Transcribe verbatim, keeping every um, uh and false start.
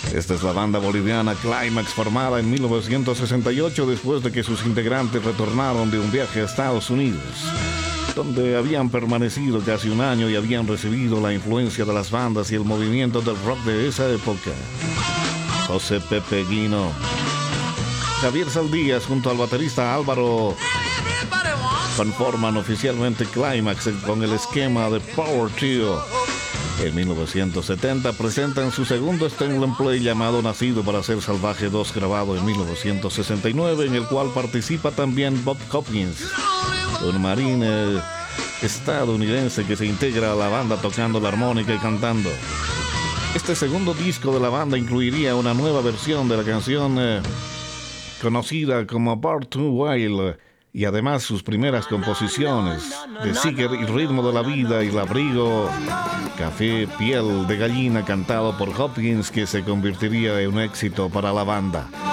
Esta es la banda boliviana Climax, formada en mil novecientos sesenta y ocho después de que sus integrantes retornaron de un viaje a Estados Unidos, donde habían permanecido casi un año y habían recibido la influencia de las bandas y el movimiento del rock de esa época. José Pepe Guino, Javier Saldías junto al baterista Álvaro conforman oficialmente Climax con el esquema de Power Trio. En mil novecientos setenta presentan su segundo Stand Play llamado Nacido para Ser Salvaje dos, grabado en mil novecientos sesenta y nueve, en el cual participa también Bob Hopkins, un marine estadounidense que se integra a la banda tocando la armónica y cantando. Este segundo disco de la banda incluiría una nueva versión de la canción eh, conocida como Born to Wild, y además sus primeras composiciones de Seeker y Ritmo de la Vida y Labrigo, Café, Piel de Gallina, cantado por Hopkins, que se convertiría en un éxito para la banda.